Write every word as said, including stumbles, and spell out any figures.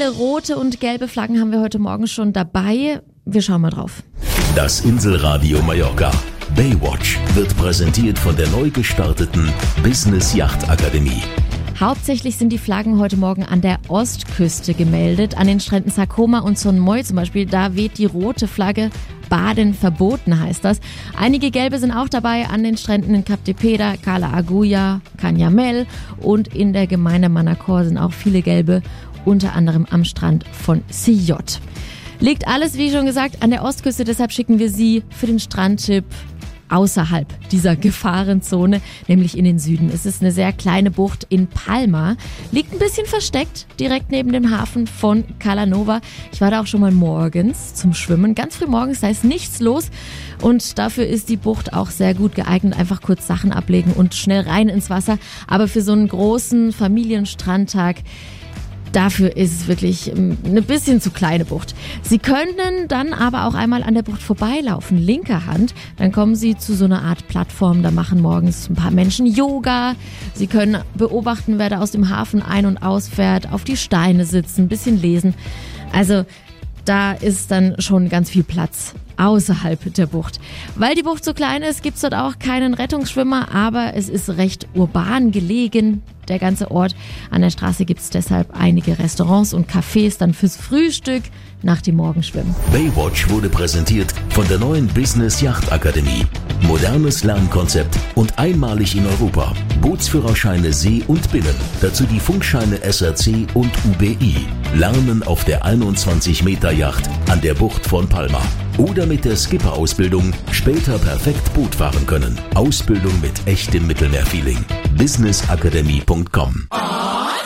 Viele rote und gelbe Flaggen haben wir heute Morgen schon dabei. Wir schauen mal drauf. Das Inselradio Mallorca Baywatch wird präsentiert von der neu gestarteten Business Yacht Akademie. Hauptsächlich sind die Flaggen heute Morgen an der Ostküste gemeldet. An den Stränden Sa Coma und Son Moy zum Beispiel, da weht die rote Flagge. Baden verboten heißt das. Einige gelbe sind auch dabei an den Stränden in Cap de Peda, Cala Agulla, Canyamel und in der Gemeinde Manacor sind auch viele gelbe, unter anderem am Strand von Sillot. Liegt alles, wie schon gesagt, an der Ostküste, deshalb schicken wir Sie für den Strandtipp außerhalb dieser Gefahrenzone, nämlich in den Süden. Es ist eine sehr kleine Bucht in Palma, liegt ein bisschen versteckt, direkt neben dem Hafen von Cala Nova. Ich war da auch schon mal morgens zum Schwimmen, ganz früh morgens, da ist nichts los und dafür ist die Bucht auch sehr gut geeignet, einfach kurz Sachen ablegen und schnell rein ins Wasser. Aber für so einen großen Familienstrandtag, dafür ist es wirklich eine bisschen zu kleine Bucht. Sie können dann aber auch einmal an der Bucht vorbeilaufen, linker Hand. Dann kommen Sie zu so einer Art Plattform, da machen morgens ein paar Menschen Yoga. Sie können beobachten, wer da aus dem Hafen ein- und ausfährt, auf die Steine sitzen, ein bisschen lesen. Also da ist dann schon ganz viel Platz außerhalb der Bucht. Weil die Bucht so klein ist, gibt es dort auch keinen Rettungsschwimmer, aber es ist recht urban gelegen, der ganze Ort. An der Straße gibt es deshalb einige Restaurants und Cafés dann fürs Frühstück nach dem Morgenschwimmen. Baywatch wurde präsentiert von der neuen Business Yacht Akademie. Modernes Lernkonzept und einmalig in Europa. Bootsführerscheine See und Binnen. Dazu die Funkscheine S R C und U B I. Lernen auf der einundzwanzig Meter Yacht an der Bucht von Palma. Oder mit der Skipper-Ausbildung später perfekt Boot fahren können. Ausbildung mit echtem Mittelmeerfeeling. business academy punkt com